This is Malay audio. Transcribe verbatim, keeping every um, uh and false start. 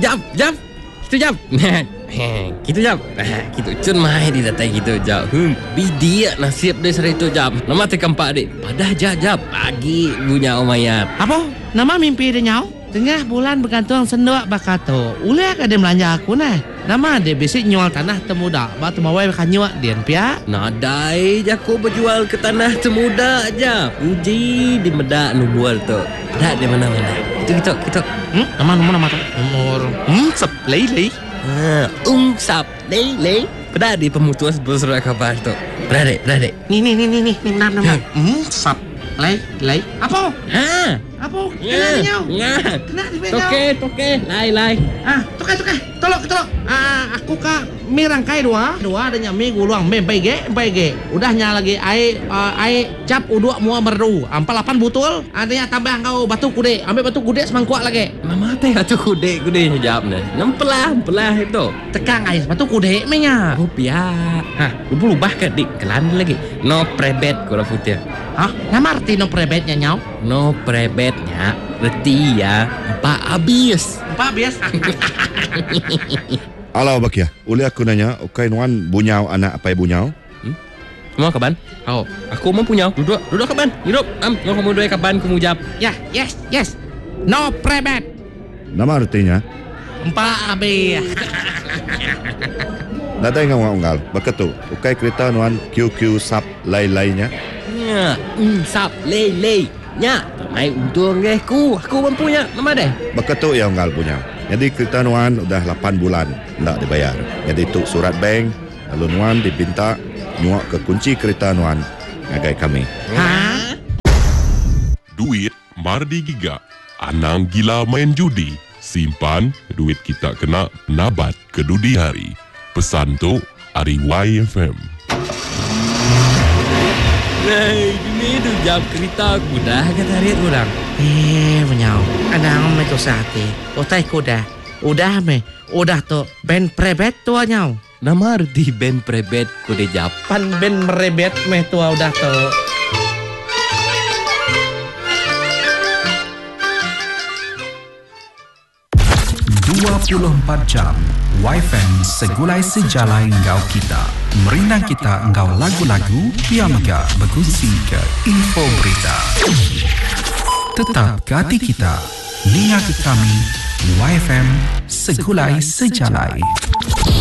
jap, jap. Kita jap. Kita jap. Kita cun mai di datai kita jap. Hmm, bidia nasib dia seri tu jap. Nama tekan pak adik. Padah jap jap. Pagi punya omayat. Apa? Nama mimpi dia nyau? Tengah bulan bergantung sendok bakato. Ule ka dia melanja aku nah. Nama dia bisik nyual tanah temuda. Ba tumawai kan nyuak dian pia. Nadai jaku berjual ke tanah temuda aja. Uji di medak nu bual tu. Dak di mana-mana. Kita kita kita. Hmm, nama nomor nama tu. Nomor. Hmm, sep lei lei. Ha, ung sap lei lei. Pada di pemutuas bersurat khabar tu. Beradik, beradik. Ni ni ni ni ni ni nama nama. Hmm, sap lei lei. Apa? Ha. Apa? Kena nyau. Nga. Kena di nyau. Toke, toke. Lai, lai. Ah, toke toke. Tolok tolok. Ah, aku ka mi rangkai dua. Dua adanya mi guluang mi baige baige. Udahnya lagi ai uh, ai cap uduk mua merdu. Ampal lapan butul. Adanya tambah kau batu kude. Ambil batu kude semangkuk lagi. Mama teh atuh kude kude jawab nah. Nempelah, pelah itu. Tekang ais batu kude menya. Rupiah. Hah, lu berubah ke dik kelan lagi. No prebet kura putih. Hah? Nama arti no prebetnya nyau? No prebetnya reti ya empat habis. Empat habis. Alau Bakia, uli aku nanya, ukai nuan bunyau anak apa bunyau? Hmm? Mau kaban? Oh, aku mau punya. Duduk, duduk kaban. Hidup. Am, mau kamu dua kaban kamu jawab. Ya, yes, yes. No prebet. Nama artinya? Empat habis. Nada yang ngawal, beketu. Ukai kereta nuan Q Q sap lai-lainya. Ya, um, sap lei lei. Ya, mai untung deh ku. Aku mempunya. Mama deh. Beketu ya nggal punya. Jadi kereta nuan udah lapan bulan tak dibayar. Jadi tuk surat bank, lalu nuan dipinta nyuak ke kunci kereta nuan ngagai kami. Ha? Duit mardi giga. Anang gila main judi. Simpan duit kita kena nabat kedudi hari. Pesan tu Ari Y F M. Hey, ini tu jam kereta aku dah kata hari orang. Eh, menyau. Ada orang itu sate. Otai kuda. Udah me. Udah tu. Ben prebet tua nyau. Nama arti ben prebet kude jap. Pan ben merebet me tua udah tu. dua puluh empat jam Y F M segulai sejalai engkau kita. Merinang kita engkau lagu-lagu yang megah berkongsi ke info berita. Tetap ke hati kita. Dengar ke kami Y F M segulai sejalai.